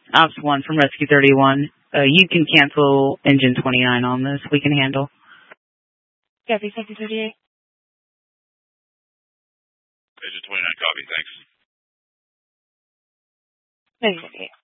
Ops 1 from Rescue 31. You can cancel Engine 29 on this. We can handle. Copy, 738. Engine 29, copy, thanks. 738.